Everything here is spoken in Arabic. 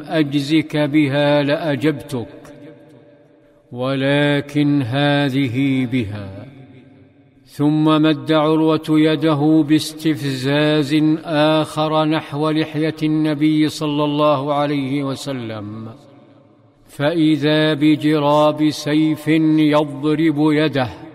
أجزك بها لأجبتك، ولكن هذه بها. ثم مد عروة يده باستفزاز آخر نحو لحية النبي صلى الله عليه وسلم، فإذا بجراب سيف يضرب يده،